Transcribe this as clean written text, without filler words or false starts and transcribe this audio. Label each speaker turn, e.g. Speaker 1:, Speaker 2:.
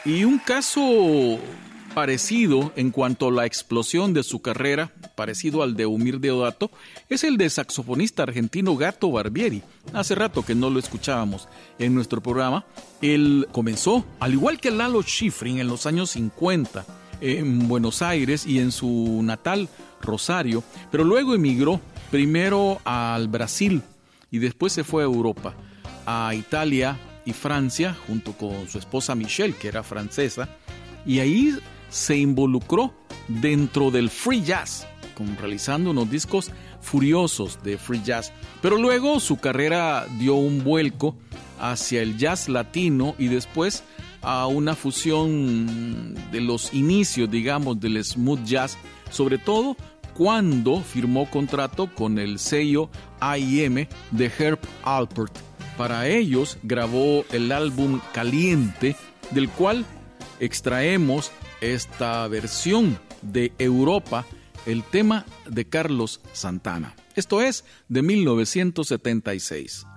Speaker 1: Y un caso parecido en cuanto a la explosión de su carrera, parecido al de Humir Deodato, es el de saxofonista argentino Gato Barbieri. Hace rato que no lo escuchábamos en nuestro programa. Él comenzó, al igual que Lalo Schifrin, en los años 50, en Buenos Aires y en su natal Rosario, pero luego emigró primero al Brasil y después se fue a Europa, a Italia y Francia, junto con su esposa Michelle, que era francesa, y ahí se involucró dentro del free jazz, realizando unos discos furiosos de free jazz. Pero luego su carrera dio un vuelco hacia el jazz latino y después a una fusión de los inicios, digamos, del smooth jazz, sobre todo cuando firmó contrato con el sello A&M de Herb Alpert. Para ellos grabó el álbum Caliente, del cual extraemos esta versión de Europa, el tema de Carlos Santana. Esto es de 1976.